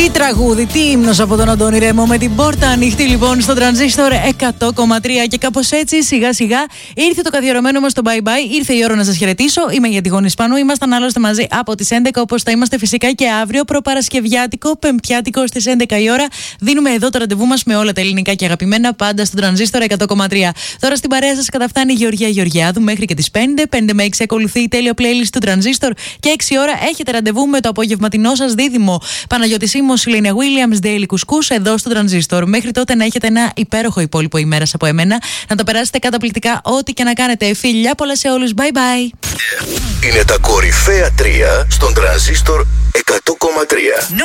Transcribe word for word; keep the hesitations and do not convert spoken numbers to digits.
Τι τραγούδι, τι ύμνος από τον Αντώνη Ρέμο με την πόρτα ανοιχτή λοιπόν στο Τρανζίστορ εκατό κόμμα τρία. Και κάπως έτσι σιγά σιγά ήρθε το καθιερωμένο μας το bye bye. Ήρθε η ώρα να σας χαιρετήσω. Είμαι η Αντιγόνη Σπανού. Ήμασταν άλλωστε μαζί από τις έντεκα, όπως θα είμαστε φυσικά και αύριο, προπαρασκευιάτικο, πεμπτιάτικο στις έντεκα η ώρα. Δίνουμε εδώ το ραντεβού μας με όλα τα ελληνικά και αγαπημένα, πάντα στο Τρανζίστορ εκατό κόμμα τρία. Τώρα στην παρέα σας καταφτάνει η Γεωργία Γεωργιάδου μέχρι και τις πέντε. πέντε με έξι ακολουθεί η τέλειο playlist του Τρανζίστορ και έξι ώρα έχετε ραντεβού με το απογευματινό σας δίδυμο. Παναγιώτη Σίμος, Λίνια Williams, Daily Κουσκούς εδώ στο Τρανζίστορ. Μέχρι τότε να έχετε ένα υπέροχο υπόλοιπο ημέρας από εμένα. Να το περάσετε καταπληκτικά ό,τι και να κάνετε. Φιλιά πολλά σε όλους. Bye bye. Είναι τα κορυφαία τρία στον Τρανζίστορ εκατό κόμμα τρία.